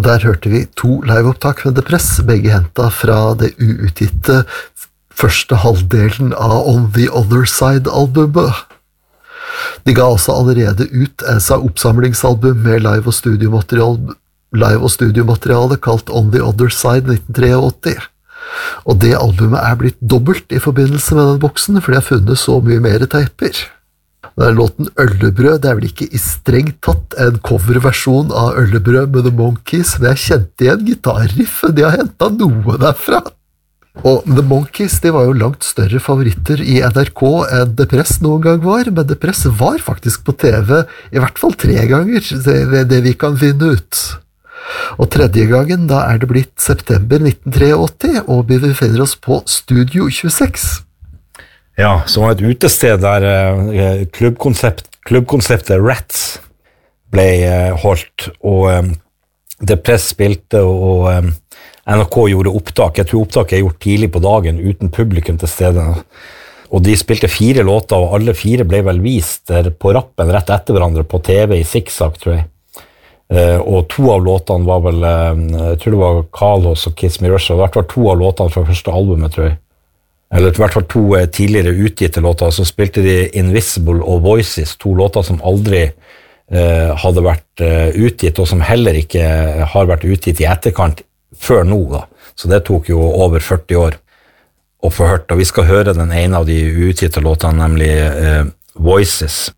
Der hørte vi 2 liveopptak med The Press, begge hentet fra det uutgitte første halvdelen av On the Other Side-albumet. De ga også allerede ut et oppsamlingsalbum med live- og studiomateriale kalt On the Other Side 1983. Og det albumet blitt dobbelt I forbindelse med den boksen, for de har funnet så mye mer teiper. Den låten Øllebrød, det vel ikke I strengt tatt en coverversjon av Øllebrød med The Monkees, men jeg kjente igjen gitarriffet, de har hentet noe derfra. Og The Monkees, de var jo langt større favoritter I NRK enn The Press noen gang var, men The Press var faktisk på TV I hvert fall 3 ganger, det vi kan finne ut. Og 3. gangen, da det blitt september 1983, og vi befinner oss på Studio 26. Ja, som var et utested der klubbkonseptet Rats ble holdt, og The Press spilte, og NRK gjorde opptak. Jeg tror opptaket gjort tidlig på dagen, uten publikum til stede. Og de spilte 4 låter, og alle 4 ble vel vist der på rappen rett etter hverandre på TV I Zigzag, tror jeg. Og 2 av låtene var vel, jeg tror det var Carlos og Kiss Me Rush, og det var 2 av låtene fra første albumet, tror jeg. Eller I hvert fall 2 tidligere utgitte låter, så spilte de Invisible og Voices, 2 låter som aldri hadde vært utgitt, og som heller ikke har vært utgitt I etterkant før nå da. Så det tok jo over 40 år å få hørt, og vi skal høre den ene av de utgitte låtene, nemlig Voices.